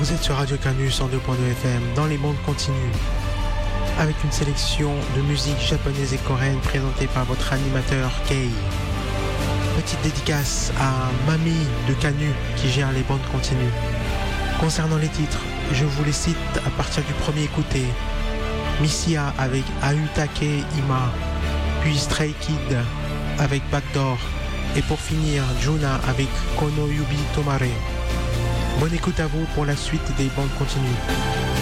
Vous êtes sur Radio Canu 102.2 FM dans les bandes continues avec une sélection de musique japonaise et coréenne présentée par votre animateur Kei. Petite dédicace à Mamie de Canu qui gère les bandes continues. Concernant les titres, je vous les cite à partir du premier écouté. Missia avec Ayutake Ima, puis Stray Kid avec Backdoor, et pour finir Juna avec Kono Yubi Tomare. Bonne écoute à vous pour la suite des bandes continues.